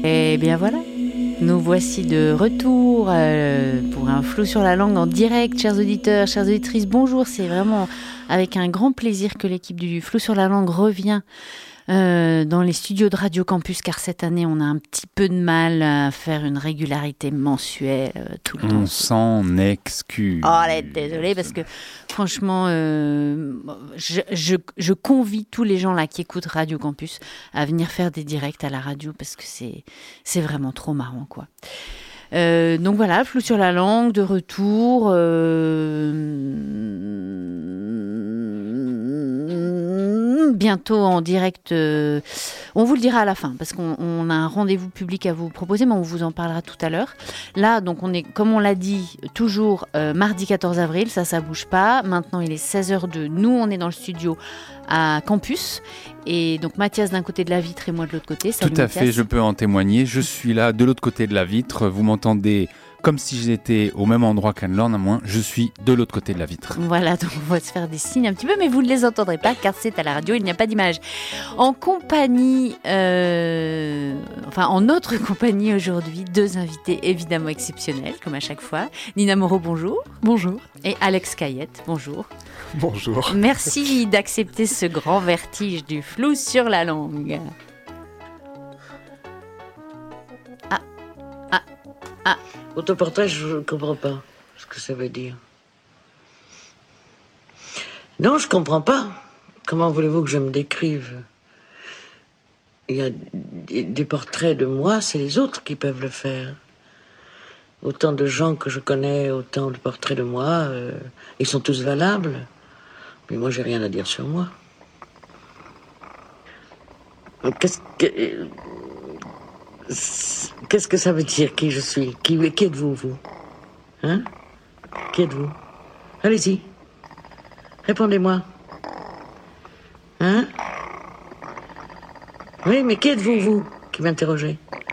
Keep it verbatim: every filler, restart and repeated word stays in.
Et bien voilà, nous voici de retour euh, pour un flou sur la langue en direct, chers auditeurs, chères auditrices. Bonjour, c'est vraiment avec un grand plaisir que l'équipe du flou sur la langue revient euh, dans les studios de Radio Campus, car cette année, on a un petit peu de mal à faire une régularité mensuelle euh, tout le on temps. On s'en excuse. Oh, là, désolée, parce que franchement, euh, je, je, je convie tous les gens là qui écoutent Radio Campus à venir faire des directs à la radio, parce que c'est, c'est vraiment trop marrant, quoi. Euh, donc voilà, flou sur la langue, de retour. Euh, bientôt en direct. Euh, on vous le dira à la fin, parce qu'on on a un rendez-vous public à vous proposer, mais on vous en parlera tout à l'heure. Là, donc on est, comme on l'a dit, toujours euh, mardi quatorze avril, ça, ça bouge pas. Maintenant, il est seize heures deux. Nous, on est dans le studio à Campus. Et donc Mathias d'un côté de la vitre et moi de l'autre côté. Salut, Tout à Mathias. fait, je peux en témoigner. Je suis là de l'autre côté de la vitre. Vous m'entendez comme si j'étais au même endroit qu'Anne-Laure, à moins je suis de l'autre côté de la vitre. Voilà, donc on va se faire des signes un petit peu, mais vous ne les entendrez pas car c'est à la radio, il n'y a pas d'image. En compagnie, euh, enfin en notre compagnie aujourd'hui, deux invités évidemment exceptionnels, comme à chaque fois. Nina Moreau, bonjour. Bonjour. Et Alex Cayette, bonjour. Bonjour. Merci d'accepter ce grand vertige du flou sur la langue. Ah, ah, ah. Autoportrait, je ne comprends pas ce que ça veut dire. Non, je comprends pas. Comment voulez-vous que je me décrive? Il y a des portraits de moi, c'est les autres qui peuvent le faire. Autant de gens que je connais, autant de portraits de moi, euh, ils sont tous valables. Mais moi, j'ai rien à dire sur moi. Qu'est-ce que... Qu'est-ce que ça veut dire, qui je suis? Qui, qui êtes-vous, vous? Hein? Qui êtes-vous? Allez-y. Répondez-moi. Hein? Oui, mais qui êtes-vous, vous, qui m'interrogez?